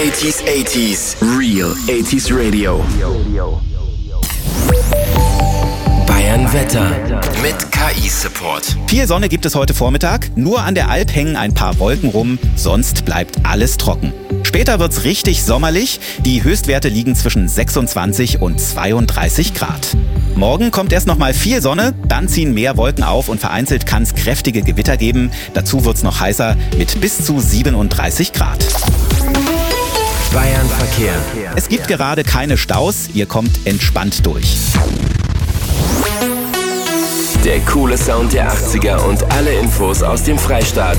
80s, Real 80s Radio. Bayern Wetter mit KI-Support. Viel Sonne gibt es heute Vormittag, nur an der Alp hängen ein paar Wolken rum, sonst bleibt alles trocken. Später wird's richtig sommerlich, die Höchstwerte liegen zwischen 26 und 32 Grad. Morgen kommt erst noch mal viel Sonne, dann ziehen mehr Wolken auf und vereinzelt kann es kräftige Gewitter geben. Dazu wird's noch heißer mit bis zu 37 Grad. Bayern Verkehr. Es gibt gerade keine Staus, ihr kommt entspannt durch. Der coole Sound der 80er und alle Infos aus dem Freistaat